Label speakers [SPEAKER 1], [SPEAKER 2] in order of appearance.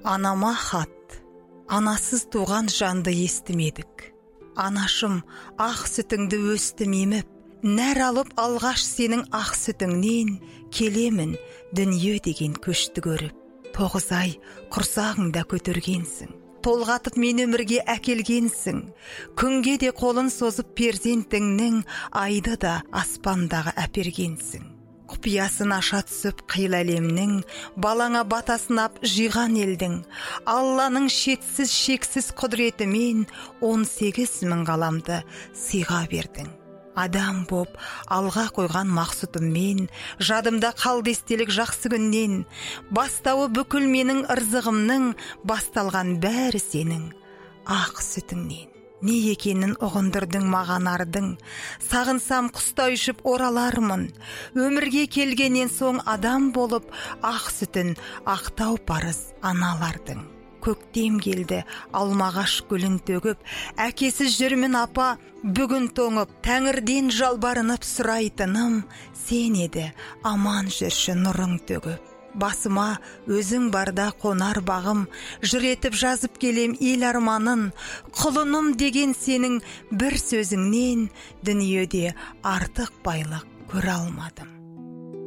[SPEAKER 1] Анама хат, анасыз туған жанды естімедік. Анашым, ақ сүтіңді өстім еміп, нәр алып алғаш сенің ақ сүтіңнен, келемін дүние деген көшті көріп. 9 ай құрсағыңда көтергенсің, толғатып мен өмірге әкелгенсің. Күнге де қолын созып перзентіңнің, айды да аспандағы әпергенсің. Құпиясын аша түсіп қил әлемнің, балаңа батасынап жиған елдің, Алланың шетсіз шексіз құдіретімен 18 мың ғаламды сыйға бердің. Адам боп алға қойған мақсұтыммен, жадымда қалды естелік жақсы күннен, бастауы бүкіл менің ырзығымның, басталған бәрі сенің ақ сүтіңнен. Не екенін ұғындырдың маған ардың, сағынсам құстай ұшып оралармын. Өмірге келгеннен соң адам болып, ақ сүтін ақтау парыз аналардың. Көктем келді, алмағаш гүлін төгіп, әкесіз жүрмін апа, бүгін тоңып, тәңірден жалбарынып сұрайтыным, сен еді аман жүрші нұрың төгіп. Басыма өзің барда қонар бағым, жүретіп жазып келем ел арманын. Құлыным деген сенің бір сөзіңнен, дүниеде артық байлық көре алмадым.